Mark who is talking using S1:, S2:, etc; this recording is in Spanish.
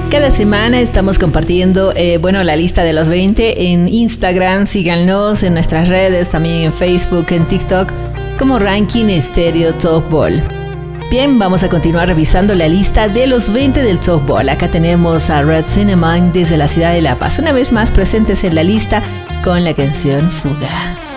S1: Cada semana estamos compartiendo, la lista de los 20 en Instagram. Síganos en nuestras redes, también en Facebook, en TikTok, como Ranking Estéreo Top Ball. Bien, vamos a continuar revisando la lista de los 20 del Top Ball. Acá tenemos a Red Cinnamon desde la ciudad de La Paz. Una vez más presentes en la lista con la canción Fuga.